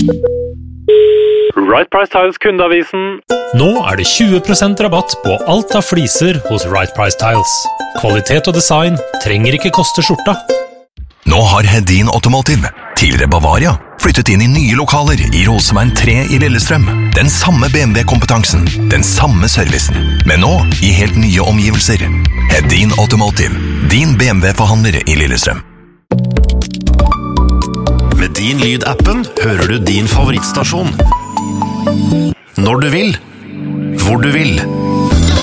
Right Price Tiles kundeavisen. Nå det 20% rabatt på alt av fliser hos Right Price Tiles. Kvalitet og design trenger ikke koste skjorta. Nå har Hedin Automotive, tidligere Bavaria, flyttet inn i nye lokaler i Roseveien 3 i Lillestrøm. Den samme BMW-kompetansen, den samme servicen, men nå i helt nye omgivelser. Hedin Automotive, din BMW-forhandler i Lillestrøm. Med Din Lyd-appen hører du din favorittstasjon. Når du vil, hvor du vil.